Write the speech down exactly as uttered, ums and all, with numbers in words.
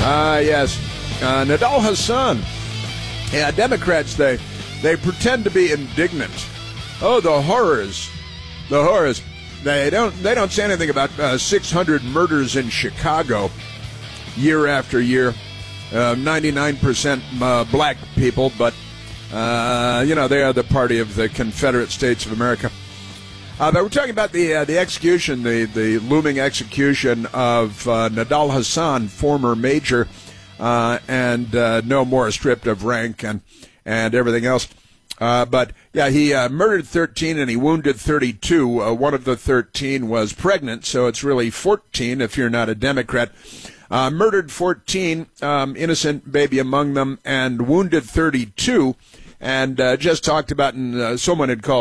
Ah, uh, yes. Uh, Nidal Hasan. Yeah, Democrats, they they pretend to be indignant. Oh, the horrors. The horrors. They don't they don't say anything about uh, six hundred murders in Chicago year after year. Uh, ninety-nine percent uh, black people, but, uh, you know, they are the party of the Confederate States of America. Uh, but we're talking about the uh, the execution, the, the looming execution of uh, Nidal Hasan, former major, uh, and uh, no more stripped of rank and, and everything else. Uh, but, yeah, he uh, murdered thirteen and he wounded thirty-two. Uh, one of the thirteen was pregnant, so it's really fourteen if you're not a Democrat. Uh, murdered fourteen, um, innocent baby among them, and wounded thirty-two. And uh, just talked about, and uh, someone had called